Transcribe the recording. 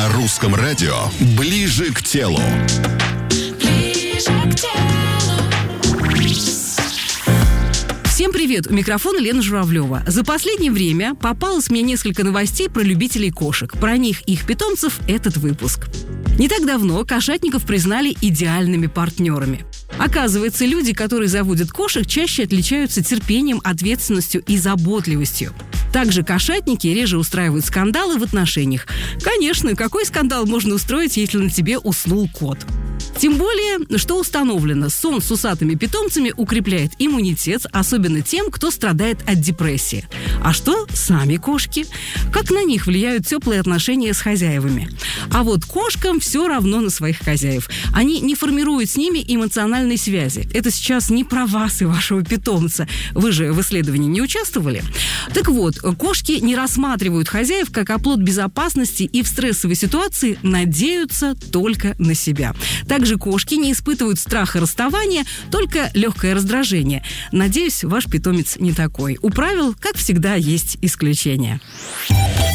На русском радио «Ближе к телу». Всем привет! У микрофона Лена Журавлева. За последнее время попалось мне несколько новостей про любителей кошек. Про них и их питомцев этот выпуск. Не так давно кошатников признали идеальными партнерами. Оказывается, люди, которые заводят кошек, чаще отличаются терпением, ответственностью и заботливостью. Также кошатники реже устраивают скандалы в отношениях. Конечно, какой скандал можно устроить, если на тебе уснул кот? Тем более, что установлено, сон с усатыми питомцами укрепляет иммунитет, особенно тем, кто страдает от депрессии. А что сами кошки? Как на них влияют теплые отношения с хозяевами? А вот кошкам все равно на своих хозяев. Они не формируют с ними эмоциональной связи. Это сейчас не про вас и вашего питомца. Вы же в исследовании не участвовали? Так вот, кошки не рассматривают хозяев как оплот безопасности и в стрессовой ситуации надеются только на себя. Также кошки не испытывают страха расставания, только легкое раздражение. Надеюсь, ваш питомец не такой. У правил, как всегда, есть исключения.